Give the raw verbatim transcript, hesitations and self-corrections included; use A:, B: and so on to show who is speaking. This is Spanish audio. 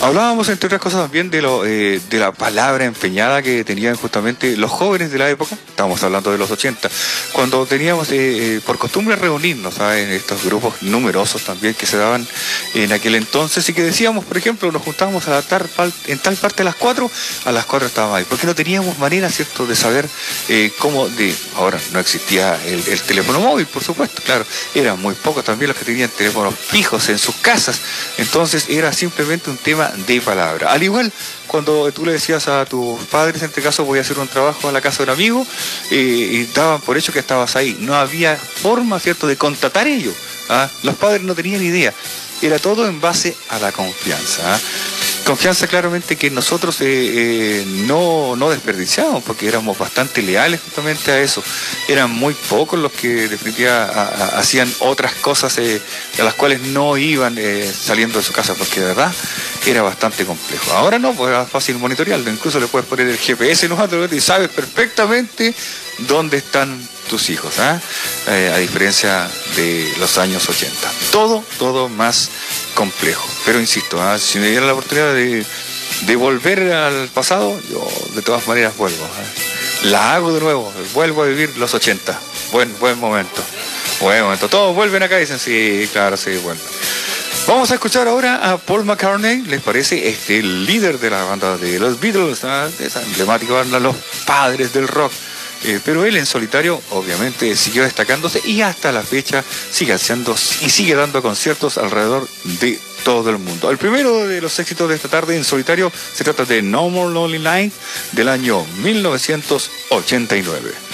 A: Hablábamos, entre otras cosas, también de, lo, eh, de la palabra empeñada que tenían justamente los jóvenes de la época. Estábamos hablando de los ochenta, cuando teníamos eh, eh, por costumbre reunirnos, ¿sabes? En estos grupos numerosos también que se daban en aquel entonces, y que decíamos, por ejemplo, nos juntábamos a la tar, en tal parte a las cuatro, a las cuatro estábamos ahí, porque no teníamos manera, ¿cierto?, de saber eh, cómo, de ahora no existía el, el teléfono móvil, por supuesto, claro, eran muy pocos también los que tenían teléfonos fijos en sus casas, entonces era simplemente un tema de palabra. Al igual, cuando tú le decías a tus padres, en este caso, voy a hacer un trabajo a la casa de un amigo, eh, y daban por hecho que estabas ahí. No había forma, ¿cierto?, de constatar ello. ¿Ah? Los padres no tenían idea. Era todo en base a la confianza. ¿Ah? Confianza claramente que nosotros eh, eh, no, no desperdiciábamos, porque éramos bastante leales justamente a eso. Eran muy pocos los que definitivamente hacían otras cosas eh, a las cuales no iban eh, saliendo de su casa, porque de verdad era bastante complejo. Ahora no, pues era fácil monitorearlo, incluso le puedes poner el G P S en los y sabes perfectamente dónde están tus hijos, ¿eh? Eh, a diferencia de los años ochenta. Todo, todo más complejo. Pero insisto, ¿eh? Si me diera la oportunidad de, de volver al pasado, yo de todas maneras vuelvo. ¿Eh? La hago de nuevo, vuelvo a vivir los ochenta. Buen, buen momento. Buen momento. Todos vuelven acá y dicen, sí, claro, sí, vuelven. Vamos a escuchar ahora a Paul McCartney, ¿les parece? Este, el líder de la banda de los Beatles, ¿eh? Esa emblemática banda, los padres del rock. Eh, pero él en solitario, obviamente, siguió destacándose y hasta la fecha sigue haciendo y sigue dando conciertos alrededor de todo el mundo. El primero de los éxitos de esta tarde en solitario se trata de No More Lonely Nights del año mil novecientos ochenta y nueve.